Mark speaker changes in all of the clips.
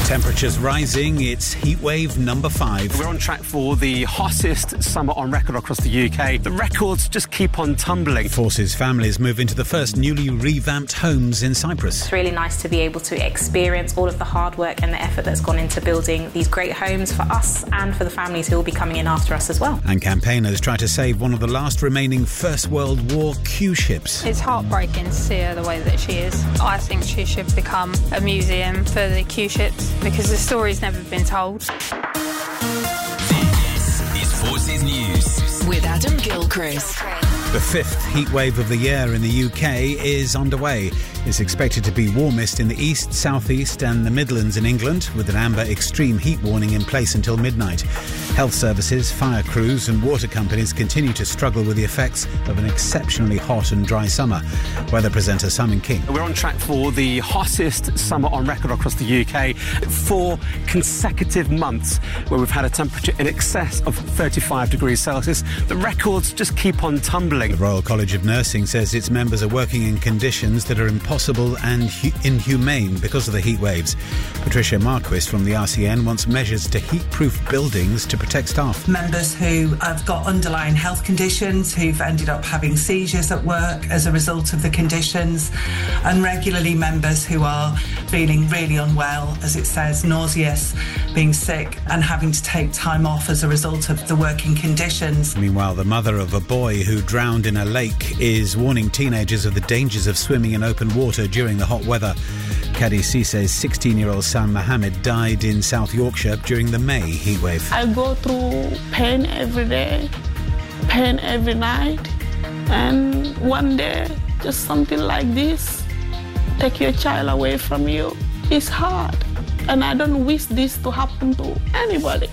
Speaker 1: Temperatures rising, it's heatwave number 5.
Speaker 2: We're on track for the hottest summer on record across the UK. The records just keep on tumbling.
Speaker 1: Forces families move into the first newly revamped homes in Cyprus.
Speaker 3: It's really nice to be able to experience all of the hard work and the effort that's gone into building these great homes for us and for the families who will be coming in after us as well.
Speaker 1: And campaigners try to save one of the last remaining First World War Q ships.
Speaker 4: It's heartbreaking to see her the way that she is. I think she should become a museum for the Q ships, because the story's never been told.
Speaker 5: This is Forces News
Speaker 6: with Adam Gilchrist.
Speaker 1: The 5th heatwave of the year in the UK is underway. It's expected to be warmest in the east, southeast and the Midlands in England, with an amber extreme heat warning in place until midnight. Health services, fire crews and water companies continue to struggle with the effects of an exceptionally hot and dry summer. Weather presenter Simon King.
Speaker 2: We're on track for the hottest summer on record across the UK. 4 consecutive months where we've had a temperature in excess of 35 degrees Celsius. The records just keep on tumbling.
Speaker 1: The Royal College of Nursing says its members are working in conditions that are impossible and inhumane because of the heat waves. Patricia Marquis from the RCN wants measures to heat-proof buildings to protect staff.
Speaker 7: Members who have got underlying health conditions, who've ended up having seizures at work as a result of the conditions, and regularly members who are feeling really unwell, as it says, nauseous, being sick and having to take time off as a result of the working conditions.
Speaker 1: Meanwhile, the mother of a boy who drowned in a lake is warning teenagers of the dangers of swimming in open water during the hot weather. Kadi Sisse's 16-year-old son Mohammed died in South Yorkshire during the May heatwave.
Speaker 8: I go through pain every day, pain every night, and one day, just something like this, take your child away from you. It's hard, and I don't wish this to happen to anybody.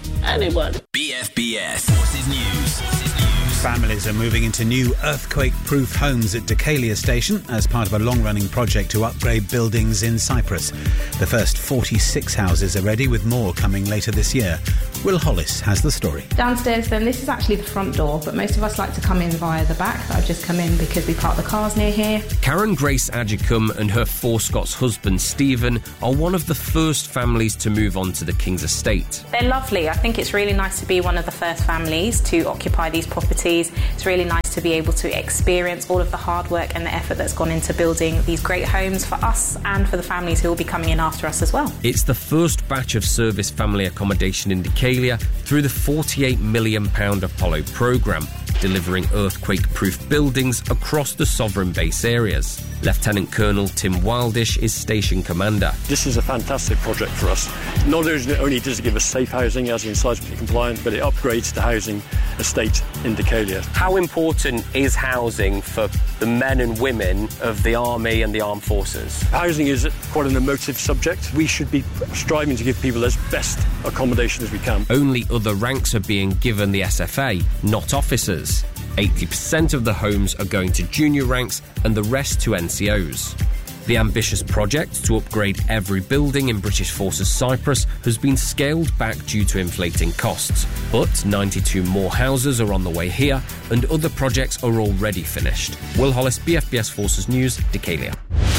Speaker 5: BFBS Forces News.
Speaker 1: Families are moving into new earthquake-proof homes at Decalia Station as part of a long-running project to upgrade buildings in Cyprus. The first 46 houses are ready, with more coming later this year. Will Hollis has the story.
Speaker 3: Downstairs then, this is actually the front door, but most of us like to come in via the back. I've just come in because we park the cars near here.
Speaker 9: Karen Grace Agicum and her 4 Scots husband Stephen are one of the first families to move on to the King's estate.
Speaker 3: They're lovely. I think it's really nice to be one of the first families to occupy these properties. It's really nice to be able to experience all of the hard work and the effort that's gone into building these great homes for us and for the families who will be coming in after us as well.
Speaker 9: It's the first batch of service family accommodation in Decalia through the £48 million Apollo programme, delivering earthquake-proof buildings across the sovereign base areas. Lieutenant Colonel Tim Wildish is station commander.
Speaker 10: This is a fantastic project for us. Not only does it give us safe housing, as in seismically compliant, but it upgrades the housing estate in Decalia.
Speaker 9: How important is housing for the men and women of the Army and the Armed Forces?
Speaker 10: Housing is quite an emotive subject. We should be striving to give people as best accommodation as we can.
Speaker 9: Only other ranks are being given the SFA, not officers. 80% of the homes are going to junior ranks and the rest to NCOs. The ambitious project to upgrade every building in British Forces Cyprus has been scaled back due to inflating costs, but 92 more houses are on the way here and other projects are already finished. Will Hollis, BFBS Forces News, Decalia.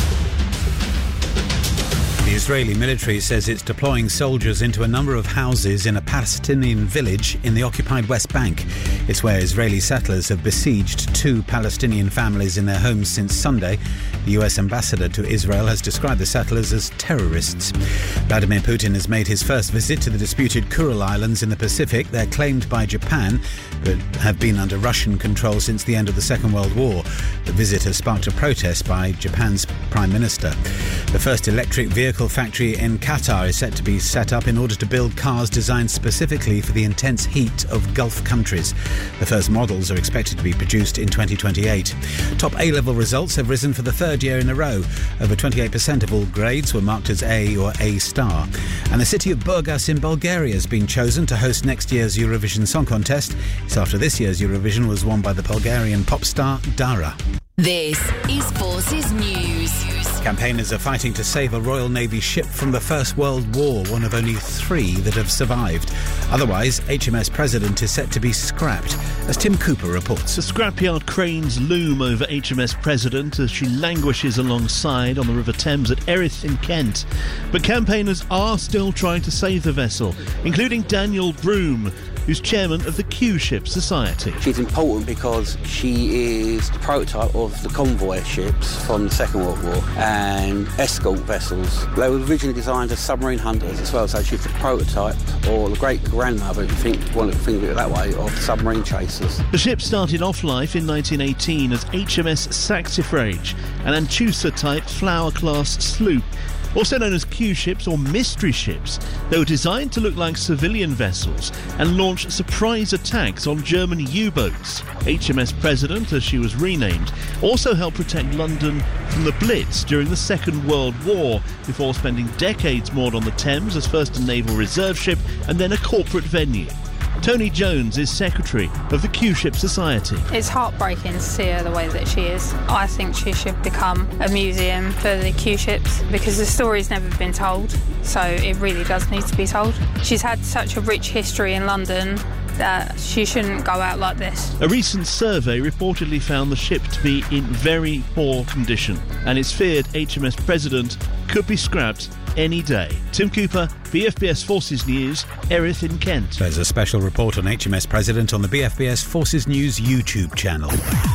Speaker 1: The Israeli military says it's deploying soldiers into a number of houses in a Palestinian village in the occupied West Bank. It's where Israeli settlers have besieged 2 Palestinian families in their homes since Sunday. The US ambassador to Israel has described the settlers as terrorists. Vladimir Putin has made his first visit to the disputed Kuril Islands in the Pacific. They're claimed by Japan, but have been under Russian control since the end of the Second World War. The visit has sparked a protest by Japan's Prime Minister. The first electric vehicle factory in Qatar is set to be set up in order to build cars designed specifically for the intense heat of Gulf countries. The first models are expected to be produced in 2028. Top A-level results have risen for the 3rd year in a row. Over 28% of all grades were marked as A or A star. And the city of Burgas in Bulgaria has been chosen to host next year's Eurovision Song Contest. It's after this year's Eurovision was won by the Bulgarian pop star Dara.
Speaker 6: This is Forces News.
Speaker 1: Campaigners are fighting to save a Royal Navy ship from the First World War, one of only 3 that have survived. Otherwise, HMS President is set to be scrapped, as Tim Cooper reports.
Speaker 6: The scrapyard cranes loom over HMS President as she languishes alongside on the River Thames at Erith in Kent. But campaigners are still trying to save the vessel, including Daniel Broome, who's chairman of the Q-Ship Society.
Speaker 11: She's important because she is the prototype of the convoy ships from the Second World War and escort vessels. They were originally designed as submarine hunters as well, so she's the prototype, or the great-grandmother, if you want to think of it that way, of submarine chasers.
Speaker 6: The ship started off life in 1918 as HMS Saxifrage, an Anchusa-type Flower-class sloop. Also known as Q-ships or mystery ships, they were designed to look like civilian vessels and launch surprise attacks on German U-boats. HMS President, as she was renamed, also helped protect London from the Blitz during the Second World War, before spending decades moored on the Thames as first a naval reserve ship and then a corporate venue. Tony Jones is secretary of the Q-Ship Society.
Speaker 4: It's heartbreaking to see her the way that she is. I think she should become a museum for the Q-ships because the story's never been told, so it really does need to be told. She's had such a rich history in London that she shouldn't go out like this.
Speaker 6: A recent survey reportedly found the ship to be in very poor condition, and it's feared HMS President could be scrapped any day. Tim Cooper, BFBS Forces News, Erith in Kent.
Speaker 1: There's a special report on HMS President on the BFBS Forces News YouTube channel.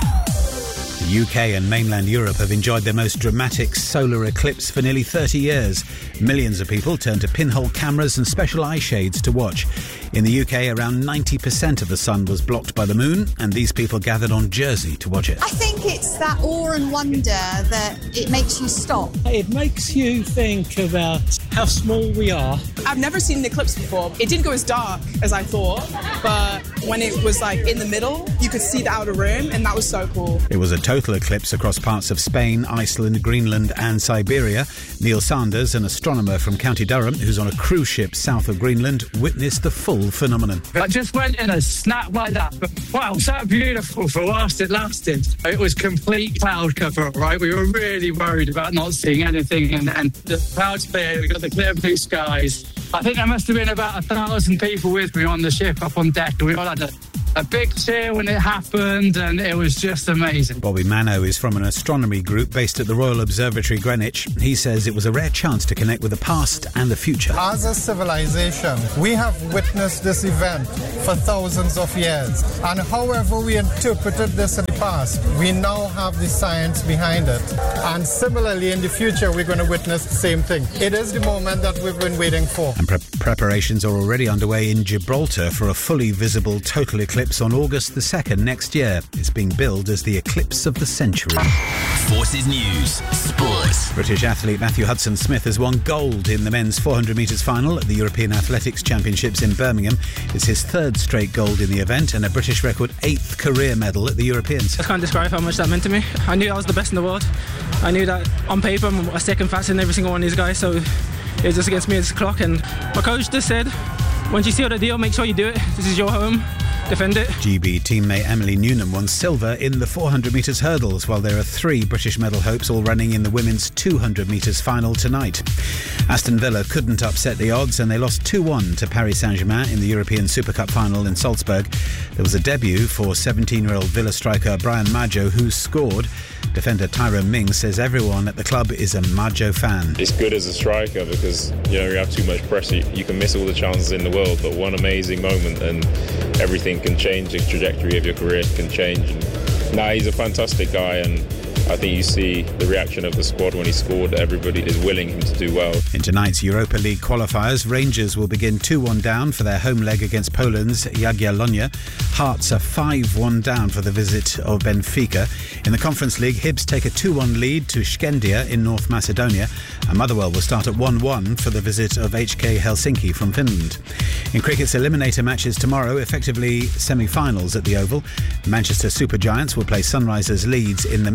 Speaker 1: The UK and mainland Europe have enjoyed their most dramatic solar eclipse for nearly 30 years. Millions of people turned to pinhole cameras and special eye shades to watch. In the UK, around 90% of the sun was blocked by the moon, and these people gathered on Jersey to watch it.
Speaker 12: I think it's that awe and wonder that it makes you stop.
Speaker 13: It makes you think about how small we are.
Speaker 14: I've never seen an eclipse before. It didn't go as dark as I thought, but when it was like in the middle, you could see the outer rim, and that was so cool.
Speaker 1: It was a total eclipse across parts of Spain, Iceland, Greenland and Siberia. Neil Sanders, an astronomer from County Durham, who's on a cruise ship south of Greenland, witnessed the full phenomenon.
Speaker 15: I just went in a snap like that, but wow, so beautiful for whilst it lasted. It was complete cloud cover, right? We were really worried about not seeing anything, and the clouds cleared, we got the clear blue skies. I think there must have been about 1,000 people with me on the ship up on deck, and we all had a big cheer when it happened, and it was just amazing.
Speaker 1: Bobby Mano is from an astronomy group based at the Royal Observatory Greenwich. He says it was a rare chance to connect with the past and the future.
Speaker 16: As a civilization, we have witnessed this event for thousands of years, and however we interpreted this in the past, we now have the science behind it. And similarly, in the future, we're going to witness the same thing. It is the moment that we've been waiting for.
Speaker 1: And preparations are already underway in Gibraltar for a fully visible total eclipse on August the 2nd next year. It's being billed as the eclipse of the century.
Speaker 5: Forces News Sports.
Speaker 1: British athlete Matthew Hudson-Smith has won gold in the men's 400 metres final at the European Athletics Championships in Birmingham. It's his 3rd straight gold in the event and a British record 8th career medal at the Europeans.
Speaker 17: I can't describe how much that meant to me. I knew I was the best in the world. I knew that on paper I'm a second fastest than every single one of these guys, so it was just against me as a clock. And my coach just said, once you seal the deal, make sure you do it. This is your home. Defend it.
Speaker 1: GB teammate Emily Newnham won silver in the 400 metres hurdles, while there are 3 British medal hopes all running in the women's 200 metres final tonight. Aston Villa couldn't upset the odds and they lost 2-1 to Paris Saint-Germain in the European Super Cup final in Salzburg. There was a debut for 17-year-old Villa striker Brian Maggio, who scored. Defender Tyrone Mings says everyone at the club is a Maggio fan.
Speaker 18: It's good as a striker because you have too much pressure. You can miss all the chances in the world, but one amazing moment and everything can change. The trajectory of your career can change. He's a fantastic guy, and I think you see the reaction of the squad when he scored. Everybody is willing him to do well.
Speaker 1: In tonight's Europa League qualifiers, Rangers will begin 2-1 down for their home leg against Poland's Jagiellonia. Hearts are 5-1 down for the visit of Benfica. In the Conference League, Hibs take a 2-1 lead to Skendia in North Macedonia, and Motherwell will start at 1-1 for the visit of HK Helsinki from Finland. In cricket's eliminator matches tomorrow, effectively semi-finals at the Oval, Manchester Supergiants will play Sunrisers Leeds in the men's,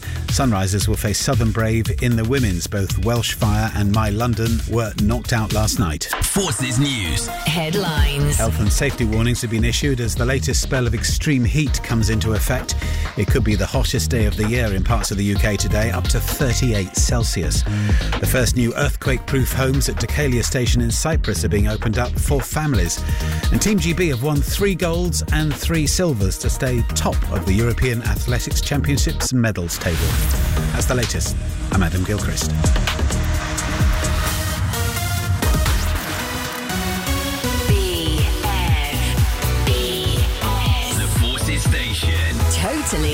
Speaker 1: Sunrisers will face Southern Brave in the women's. Both Welsh Fire and My London were knocked out last night.
Speaker 5: Forces News
Speaker 19: headlines.
Speaker 1: Health and safety warnings have been issued as the latest spell of extreme heat comes into effect. It could be the hottest day of the year in parts of the UK today, up to 38 Celsius. The first new earthquake-proof homes at Decalia Station in Cyprus are being opened up for families. And Team GB have won 3 golds and 3 silvers to stay top of the European Athletics Championships medals table. That's the latest. I'm Adam Gilchrist.
Speaker 5: The Forces Station.
Speaker 19: Totally